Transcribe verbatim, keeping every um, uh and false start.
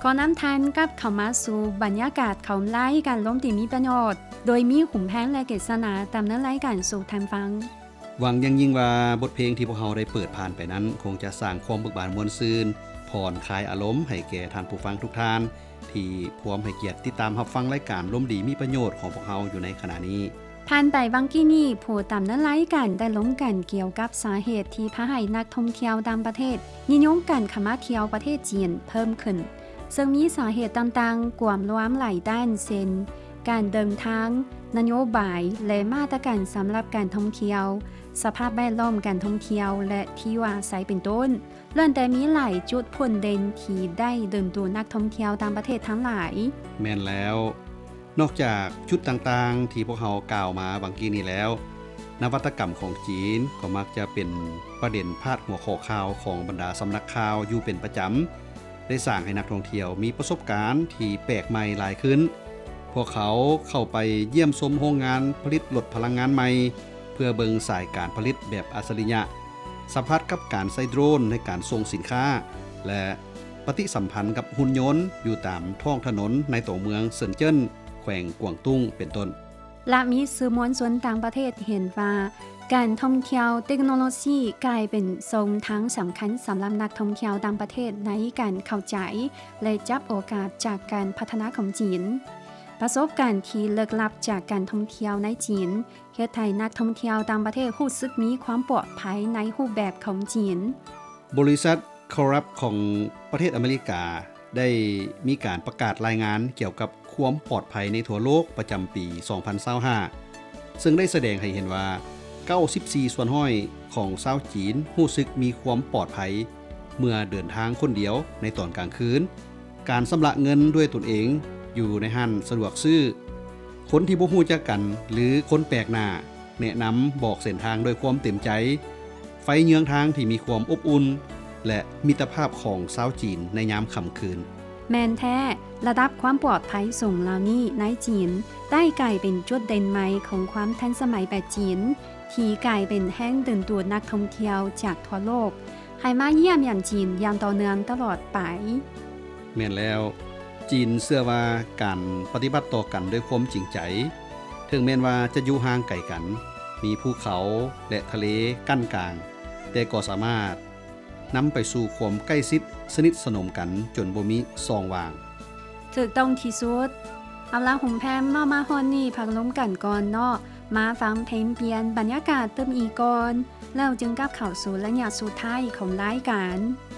อน้ำทันกับเข้ามาสู่บรรยากาศเขาไล่การล้มตีมีประโยชน์โดยมีขุมแพงและเกษนาตามเนื้อไล่การสู่ทางฟังหวังยังยิ่งว่าบทเพลงที่พวกเราได้เปิดผ่านไปนั้นคงจะสร้างความเบิกบานมวลซืนผ่อนคลายอารมณ์ให้แก่ท่านผู้ฟังทุกท่านที่พร้อมให้เกียรติติดตามรับฟังรายการล้มดีมีประโยชน์ของพวกเราอยู่ในขณะนี้ผ่านไปวังกี้นี่ผู้ตามเนื้อไล่กันได้ล้มกันเกี่ยวกับสาเหตุที่พาให้นักท่องเที่ยวต่างประเทศนิยมกันเข้ามาเที่ยวประเทศจีนเพิ่มขึ้นซึ่งมีสาเหตุต่างๆกลุ่มรวมหลายด้านเช่นการเดินทางนโยบายและมาตรการสำหรับการท่องเที่ยวสภาพแวดล้อมการท่องเที่ยวและที่อยู่อาศัยเป็นต้นเลื่อนแต่มีหลายจุดพ่นเด่นที่ได้ดึงดูดนักท่องเที่ยวต่างประเทศทั้งหลายแม่นแล้วนอกจากจุดต่างๆที่พวกเรากล่าวมาบางกี้นี้แล้วนวัตกรรมของจีนก็มักจะเป็นประเด็นพาดหัวข้อข่าวของบรรดาสำนักข่าวอยู่เป็นประจำได้สร้างให้นักท่องเที่ยวมีประสบการณ์ที่แปลกใหม่หลายขึ้นพวกเขาเข้าไปเยี่ยมชมโรงงานผลิตรถพลังงานใหม่เพื่อเบิงสายการผลิตแบบอัจฉริยะสัมผัสกับการใช้โดรนในการส่งสินค้าและปฏิสัมพันธ์กับหุ่นยนต์อยู่ตามท้องถนนในตัวเมืองเซินเจิ้นแขวงกวางตุ้งเป็นต้นและมีสื่อมวลชนต่างประเทศเห็นว่าการท่องเที่ยวเทคโนโลยีกลายเป็นทรงทางสำคัญสำหรับนักท่องเที่ยวต่างประเทศในการเข้าใจและจับโอกาสจากการพัฒนาของจีนประสบการณ์ที่ลึกลับจากการท่องเที่ยวในจีนเฮ็ดให้นักท่องเที่ยวต่างประเทศรู้สึกมีความปลอดภัยในรูปแบบของจีนบริษัทคอรับของประเทศอเมริกาได้มีการประกาศรายงานเกี่ยวกับความปลอดภัยในทั่วโลกประจำปี สองพันยี่สิบห้า ซึ่งได้แสดงให้เห็นว่า เก้าสิบสี่ ส่วนห้อยของชาวจีนรู้สึกมีความปลอดภัยเมื่อเดินทางคนเดียวในตอนกลางคืนการชำระเงินด้วยตนเองอยู่ในห้างสะดวกซื้อคนที่บ่ฮู้จักกันหรือคนแปลกหน้าแนะนำบอกเส้นทางด้วยความเต็มใจไฟเยื้องทางที่มีความอบอุ่นและมิตรภาพของชาวจีนในยามค่ำคืนแมนแท้ระดับความปลอดภัยสูงเหล่านี้ในจีนได้กลายเป็นจุดเด่นใหม่ของความทันสมัยแบบจีนที่กลายเป็นแห้งดึงดูดนักท่องเที่ยวจากทั่วโลกให้มาเยี่ยมอย่างจีนอย่างต่อเนื่องตลอดไปแม่นแล้วจีนเชื่อว่าการปฏิบัติต่อกันด้วยความจริงใจถึงแม้ว่าจะอยู่ห่างไกลกันมีภูเขาและทะเลกั้นกลางแต่ก็สามารถนำไปสู่ความใกล้ชิดสนิทสนมกันจนบ่มีซองว่างถูกต้องที่สุดเอาละหุ่มแพมมามาฮอนนี่พักล้มกันก่อนเนาะมาฟังเพลงเปลี่ยนบรรยากาศเติมอีกก่อนแล้วจึงกลับเข้าสู่ระยะสุดท้ายของรายการ